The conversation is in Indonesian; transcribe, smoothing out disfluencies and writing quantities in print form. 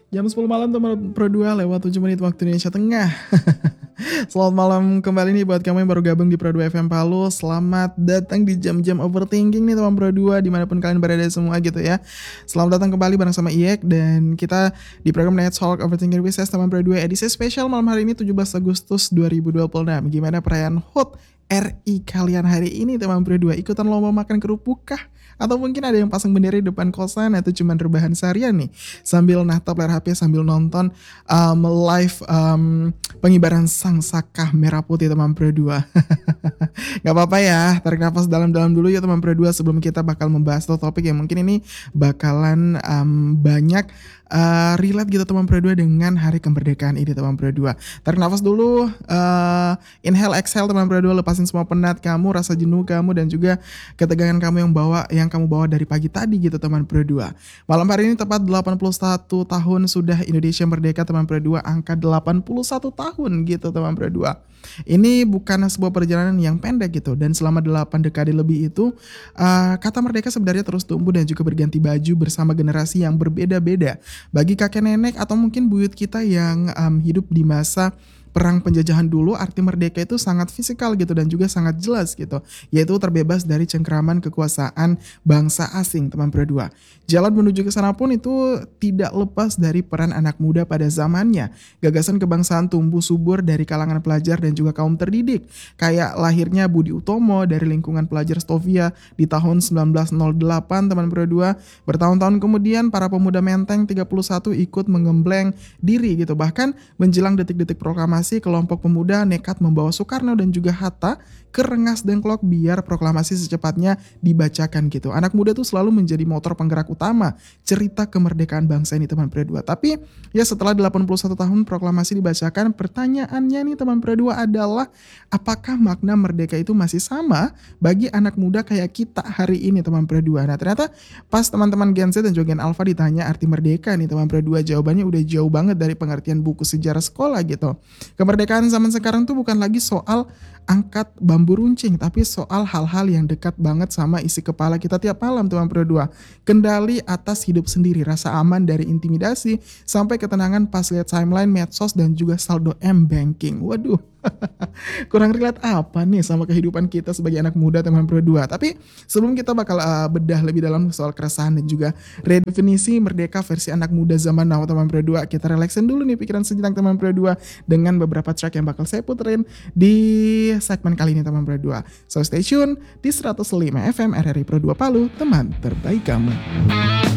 Jam 10 malam teman Pro 2 lewat 7 menit waktu Indonesia Tengah. Selamat malam kembali nih buat kamu yang baru gabung di Pro 2 FM Palu. Selamat datang di jam-jam overthinking nih teman Pro 2 dimanapun kalian berada semua gitu ya. Selamat datang kembali bareng sama IEK dan kita di program Night Talk Overthinking Recess teman Pro 2 edisi spesial malam hari ini 17 Agustus 2026. Gimana perayaan HUT RI kalian hari ini teman Pro 2? Ikutan lomba makan kerupuk kah? Atau mungkin ada yang pasang bendera di depan kosan atau cuman rebahan seharian nih sambil nahtap layar HP sambil nonton live pengibaran sang saka merah putih teman Pro 2. Gak apa-apa ya, tarik nafas dalam-dalam dulu ya teman Pro 2 sebelum kita bakal membahas topik yang mungkin ini bakalan banyak relate gitu teman Pro 2 dengan hari kemerdekaan ini teman Pro 2. Tarik nafas dulu, inhale exhale teman Pro 2, lepasin semua penat kamu, rasa jenuh kamu dan juga ketegangan kamu yang kamu bawa dari pagi tadi gitu teman Pro 2. Malam hari ini tepat 81 tahun sudah Indonesia merdeka teman Pro 2, angka 81 tahun gitu teman Pro 2. Ini bukan sebuah perjalanan yang pendek gitu dan selama 8 dekade lebih itu kata merdeka sebenarnya terus tumbuh dan juga berganti baju bersama generasi yang berbeda-beda. Bagi kakek nenek atau mungkin buyut kita yang hidup di masa perang penjajahan dulu, arti merdeka itu sangat fisikal gitu dan juga sangat jelas gitu, yaitu terbebas dari cengkraman kekuasaan bangsa asing teman Pro 2. Jalan menuju ke sana pun itu tidak lepas dari peran anak muda pada zamannya. Gagasan kebangsaan tumbuh subur dari kalangan pelajar dan juga kaum terdidik. Kayak lahirnya Budi Utomo dari lingkungan pelajar Stovia di tahun 1908 teman Pro 2. Bertahun-tahun kemudian para pemuda Menteng 31 ikut menggembleng diri gitu. Bahkan menjelang detik-detik proklamasi, kelompok pemuda nekat membawa Soekarno dan juga Hatta ke Rengas Dengklok biar proklamasi secepatnya dibacakan gitu. Anak muda tuh selalu menjadi motor penggerak utama cerita kemerdekaan bangsa ini teman Pro 2. Tapi ya setelah 81 tahun proklamasi dibacakan, pertanyaannya nih teman Pro 2 adalah apakah makna merdeka itu masih sama bagi anak muda kayak kita hari ini teman Pro 2? Nah ternyata pas teman-teman Gen Z dan juga Gen Alpha ditanya arti merdeka nih teman Pro 2, jawabannya udah jauh banget dari pengertian buku sejarah sekolah gitu. Kemerdekaan zaman sekarang tuh bukan lagi soal angkat bambu runcing, tapi soal hal-hal yang dekat banget sama isi kepala kita tiap malam teman Pro 2. Kendali atas hidup sendiri, rasa aman dari intimidasi, sampai ketenangan pas lihat timeline, medsos, dan juga saldo M-banking. Waduh, kurang relate apa nih sama kehidupan kita sebagai anak muda teman Pro 2. Tapi sebelum kita bakal bedah lebih dalam soal keresahan dan juga redefinisi merdeka versi anak muda zaman now teman Pro 2, kita relaksin dulu nih pikiran sejenak teman Pro 2 dengan beberapa track yang bakal saya puterin di segmen kali ini teman Pro 2. So stay tune di 105 FM RRI Pro 2 Palu, teman terbaik kamu.